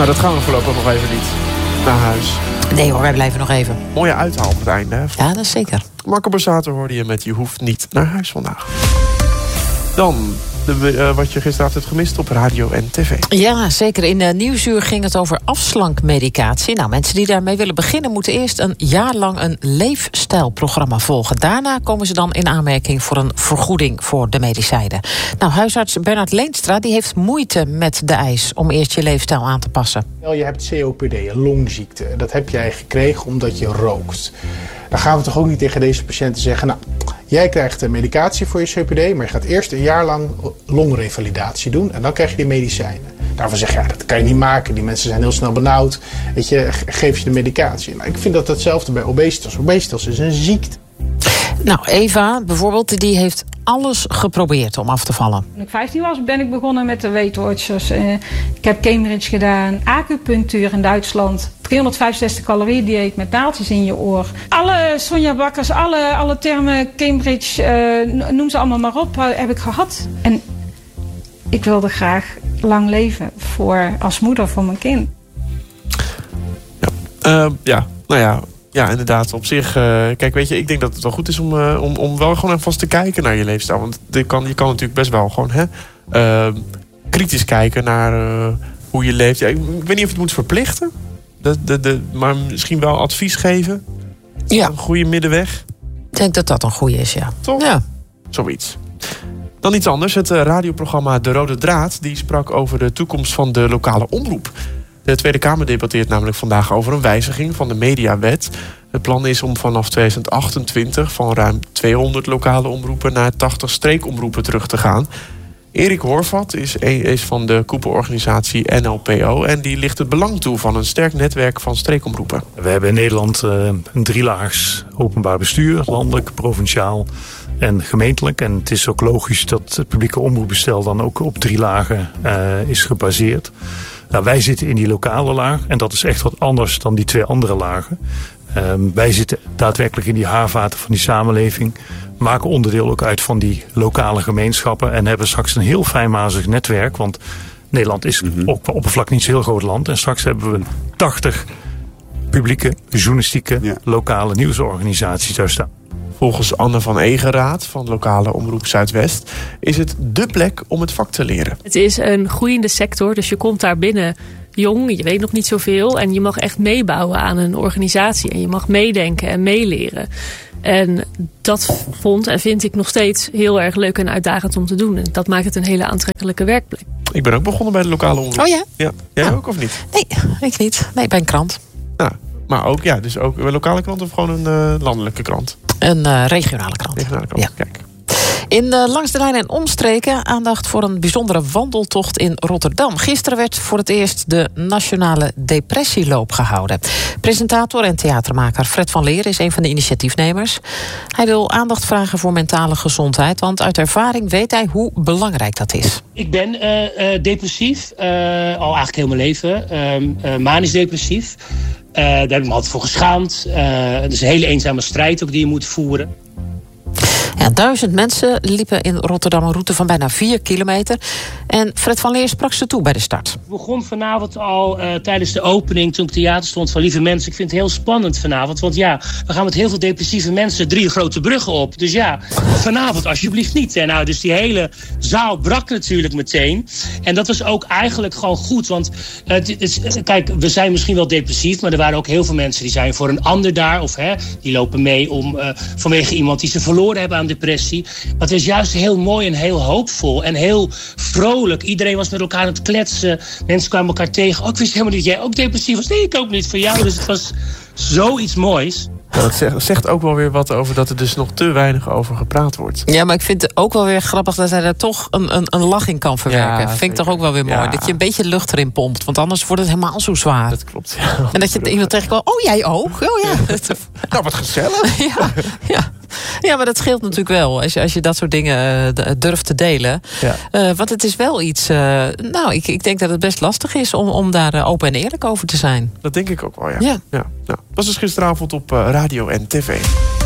Nou, dat gaan we voorlopig nog even niet. Naar huis. Nee hoor, wij blijven nog even. Mooie uithaal op het einde. Hè? Ja, dat is zeker. Marco Borsato hoorde je met Je hoeft niet naar huis vandaag. Dan wat je gisteravond hebt gemist op radio en tv. Ja, zeker. In Nieuwsuur ging het over afslankmedicatie. Nou, mensen die daarmee willen beginnen moeten eerst een jaar lang een leefstijlprogramma volgen. Daarna komen ze dan in aanmerking voor een vergoeding voor de medicijnen. Nou, huisarts Bernard Leenstra die heeft moeite met de eis om eerst je leefstijl aan te passen. Je hebt COPD, een longziekte. Dat heb jij gekregen omdat je rookt. Dan gaan we toch ook niet tegen deze patiënten zeggen... nou, jij krijgt medicatie voor je COPD... maar je gaat eerst een jaar lang longrevalidatie doen... en dan krijg je die medicijnen. Daarvan zeg je, ja, dat kan je niet maken. Die mensen zijn heel snel benauwd. Weet je, geef je de medicatie. Nou, ik vind dat hetzelfde bij obesitas. Obesitas is een ziekte. Nou, Eva bijvoorbeeld, die heeft alles geprobeerd om af te vallen. Toen ik 15 was, ben ik begonnen met de Weight Watchers. Ik heb Cambridge gedaan, acupunctuur in Duitsland. 365 calorieën dieet met naaldjes in je oor. Alle Sonja Bakkers, alle termen Cambridge, noem ze allemaal maar op, heb ik gehad. En ik wilde graag lang leven als moeder voor mijn kind. Ja, inderdaad. Op zich, kijk, weet je, ik denk dat het wel goed is om wel gewoon vast te kijken naar je leefstijl. Want je kan natuurlijk best wel gewoon kritisch kijken naar hoe je leeft. Ja, ik weet niet of je het moet verplichten, maar misschien wel advies geven. Ja. Een goede middenweg. Ik denk dat dat een goede is, ja. Toch? Ja. Zoiets. Dan iets anders. Het radioprogramma De Rode Draad die sprak over de toekomst van de lokale omroep. De Tweede Kamer debatteert namelijk vandaag over een wijziging van de mediawet. Het plan is om vanaf 2028 van ruim 200 lokale omroepen naar 80 streekomroepen terug te gaan. Erik Horvat is van de koepelorganisatie NLPO en die licht het belang toe van een sterk netwerk van streekomroepen. We hebben in Nederland een drielaags openbaar bestuur, landelijk, provinciaal en gemeentelijk. En het is ook logisch dat het publieke omroepbestel dan ook op 3 lagen is gebaseerd. Nou, wij zitten in die lokale laag en dat is echt wat anders dan die 2 andere lagen. Wij zitten daadwerkelijk in die haarvaten van die samenleving, maken onderdeel ook uit van die lokale gemeenschappen en hebben straks een heel fijnmazig netwerk. Want Nederland is ook qua oppervlak niet zo'n heel groot land en straks hebben we 80 publieke, journalistieke, lokale nieuwsorganisaties daar staan. Volgens Anne van Egeraat van lokale omroep Zuidwest is het dé plek om het vak te leren. Het is een groeiende sector, dus je komt daar binnen jong, je weet nog niet zoveel en je mag echt meebouwen aan een organisatie en je mag meedenken en meeleren. En dat vond en vind ik nog steeds heel erg leuk en uitdagend om te doen. En dat maakt het een hele aantrekkelijke werkplek. Ik ben ook begonnen bij de lokale omroep. Oh ja? Ja. Jij ook of niet? Nee, ik niet. Nee, bij een krant. Nou, maar ook, ja, dus ook een lokale krant of gewoon een landelijke krant? Een regionale krant. Regionale krant, ja. Kijk. In Langs de Lijn en Omstreken aandacht voor een bijzondere wandeltocht in Rotterdam. Gisteren werd voor het eerst de Nationale Depressieloop gehouden. Presentator en theatermaker Fred van Leer is een van de initiatiefnemers. Hij wil aandacht vragen voor mentale gezondheid, want uit ervaring weet hij hoe belangrijk dat is. Ik ben depressief, al eigenlijk heel mijn leven. Manisch depressief. Daar heb ik me altijd voor geschaamd. Het is een hele eenzame strijd ook die je moet voeren. Ja, 1000 mensen liepen in Rotterdam een route van bijna 4 kilometer. En Fred van Leer sprak ze toe bij de start. Ik begon vanavond al tijdens de opening, toen ik theater stond, van lieve mensen, ik vind het heel spannend vanavond. Want ja, we gaan met heel veel depressieve mensen 3 grote bruggen op. Dus ja, vanavond alsjeblieft niet. En nou, dus die hele zaal brak natuurlijk meteen. En dat was ook eigenlijk gewoon goed. Want kijk, we zijn misschien wel depressief, maar er waren ook heel veel mensen die zijn voor een ander daar. Of die lopen mee vanwege iemand die ze verloren hebben aan depressie. Maar het is juist heel mooi en heel hoopvol en heel vrolijk. Iedereen was met elkaar aan het kletsen. Mensen kwamen elkaar tegen. Oh, ik wist helemaal niet dat jij ook depressief was. Nee, ik ook niet voor jou. Dus het was zoiets moois. Dat zegt ook wel weer wat over dat er dus nog te weinig over gepraat wordt. Ja, maar ik vind het ook wel weer grappig dat hij er toch een lach in kan verwerken. Ja, vind ik toch ook wel weer mooi. Ja. Dat je een beetje lucht erin pompt. Want anders wordt het helemaal zo zwaar. Dat klopt. Ja. En dat je iemand tegenkomt. Oh, jij ook? Oh ja. Nou, wat gezellig. Ja, maar dat scheelt natuurlijk wel. Als je dat soort dingen durft te delen. Ja. Want het is wel iets... ik denk dat het best lastig is om daar open en eerlijk over te zijn. Dat denk ik ook wel, ja. Dat was dus gisteravond op radio en tv.